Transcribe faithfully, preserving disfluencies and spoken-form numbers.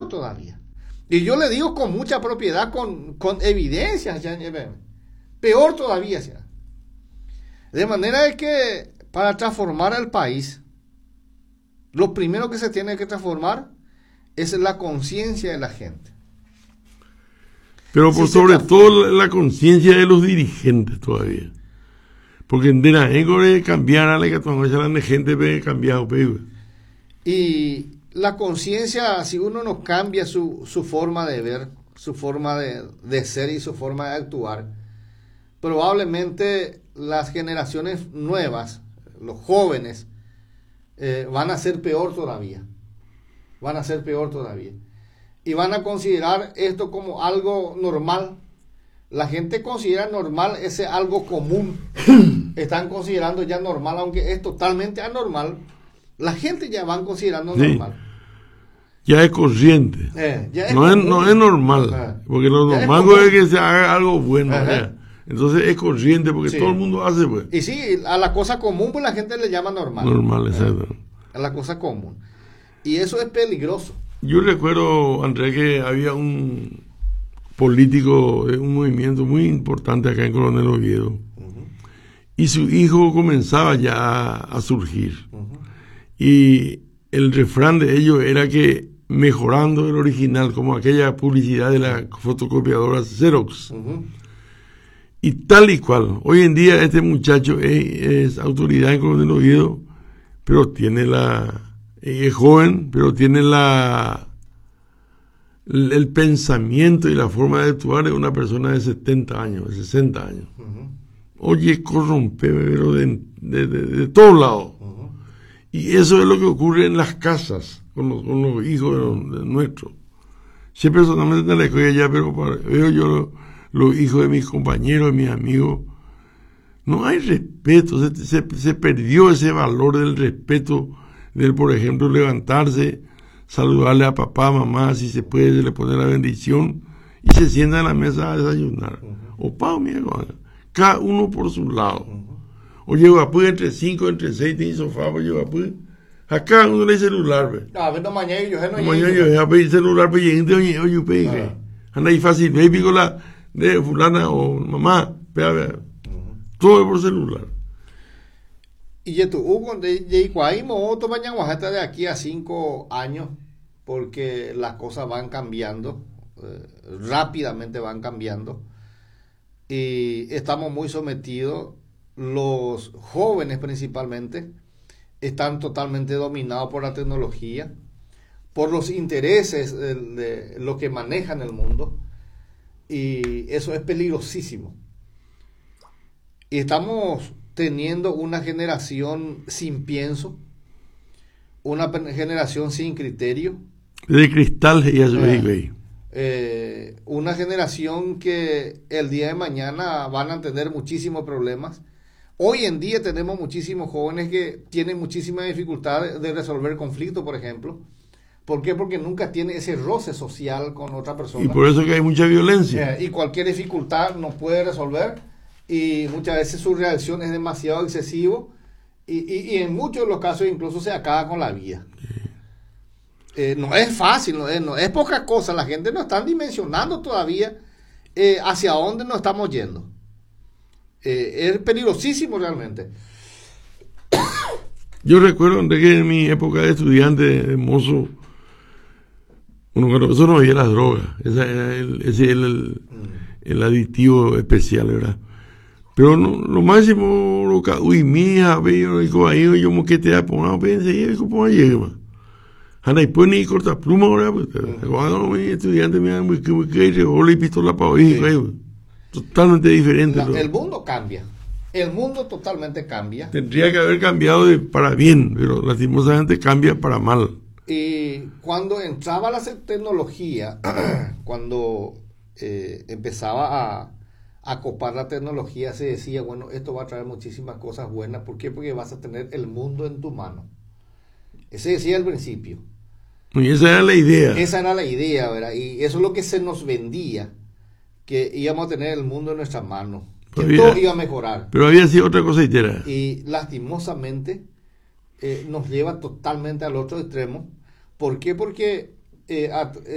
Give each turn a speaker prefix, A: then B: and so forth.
A: peor todavía. Y yo le digo con mucha propiedad, con, con evidencias, peor todavía. De manera de que para transformar al país, lo primero que se tiene que transformar es la conciencia de la gente.
B: Pero por
A: si
B: sobre todo la conciencia de los dirigentes todavía. Porque en la de cambiar a la que tomamos la gente ve cambiado.
A: Y la conciencia, si uno no cambia su, su forma de ver, su forma de, de ser y su forma de actuar, probablemente las generaciones nuevas, los jóvenes, eh, van a ser peor todavía. Van a ser peor todavía. Y van a considerar esto como algo normal. La gente considera normal ese algo común. Están considerando ya normal, aunque es totalmente anormal. La gente ya van considerando
B: sí,
A: normal.
B: Ya es consciente.
A: Eh, ya es
B: no, es, no es normal.
A: Eh,
B: porque lo normal es, es que se haga algo bueno.
A: Uh-huh.
B: Entonces es consciente porque sí, todo el mundo hace. Pues.
A: Y sí, a la cosa común pues la gente le llama normal.
B: Normal, exacto.
A: Eh, a la cosa común. Y eso es peligroso.
B: Yo recuerdo, Andrés, que había un político de un movimiento muy importante acá en Coronel Oviedo. Uh-huh. Y su hijo comenzaba ya a, a surgir. Uh-huh. Y el refrán de ellos era que mejorando el original, como aquella publicidad de la fotocopiadora Xerox. Uh-huh. Y tal y cual. Hoy en día este muchacho es, es autoridad en Coronel Oviedo, pero tiene la... es joven, pero tiene la el, el pensamiento y la forma de actuar de una persona de setenta años, de sesenta años. Uh-huh. Oye, corrompe, pero de, de, de, de todos lados. Uh-huh. Y eso es lo que ocurre en las casas, con los, con los hijos de, los, de nuestros. Siempre personalmente en la escuela ya, pero para, veo yo los, los hijos de mis compañeros, de mis amigos. No hay respeto, se, se, se perdió ese valor del respeto. De, por ejemplo, levantarse, saludarle a papá, mamá, si se puede, se le pone la bendición y se sienta en la mesa a desayunar. Uh-huh. O pa, mira, cada uno por su lado. Uh-huh. O lleva pues entre cinco, entre seis, tiene sofá, o lleva pues. A cada uno le celular, ve.
A: Ah, pero mañana yo no
B: mañana yo voy a pedir celular, pues llegué, oye, oye, oye, anda ahí fácil, ve, pico la de fulana o mamá, vea, vea. Uh-huh. Todo por celular.
A: Y ya tú, Hugo, de ahí moto mañana de aquí a cinco años, porque las cosas van cambiando, eh, rápidamente van cambiando, y estamos muy sometidos, los jóvenes principalmente, están totalmente dominados por la tecnología, por los intereses de, de lo que manejan el mundo, y eso es peligrosísimo. Y estamos teniendo una generación sin pienso, una generación sin criterio.
B: De cristal y eso
A: eh, eh, una generación que el día de mañana van a tener muchísimos problemas. Hoy en día tenemos muchísimos jóvenes que tienen muchísima dificultad de resolver conflictos, por ejemplo. ¿Por qué? Porque nunca tiene ese roce social con otra persona.
B: Y por eso que hay mucha violencia.
A: Eh, y cualquier dificultad no puede resolver. Y muchas veces su reacción es demasiado excesiva y, y, y en muchos de los casos incluso se acaba con la vida. Sí. Eh, no es fácil, no es, no es poca cosa, la gente no está dimensionando todavía eh, hacia dónde nos estamos yendo. Eh, es peligrosísimo realmente.
B: Yo recuerdo que en mi época de estudiante, de mozo, uno, eso no veía las drogas, ese era el, ese era el, mm. el aditivo especial, ¿verdad? Pero no, lo máximo, lo que, uy, mija, veo, y ahí yo me quedé a poner, pensé, y cómo llega, Ana, y pues ni corta pluma ahora, pues, cuando mi estudiante me dan muy que, muy que, y pistola para oír, sí. Totalmente diferente.
A: La, el mundo cambia, el mundo totalmente cambia.
B: Tendría que haber cambiado de, para bien, pero lastimosamente cambia para mal.
A: Y cuando entraba la tecnología, cuando eh, empezaba a a copar la tecnología, se decía, bueno, esto va a traer muchísimas cosas buenas. ¿Por qué? Porque vas a tener el mundo en tu mano. Ese decía al principio.
B: Y esa era la idea.
A: Esa era la idea, ¿verdad? Y eso es lo que se nos vendía, que íbamos a tener el mundo en nuestras manos, que había, todo iba a mejorar.
B: Pero había sido otra cosa entera.
A: Y lastimosamente eh, nos lleva totalmente al otro extremo. ¿Por qué? Porque eh, a,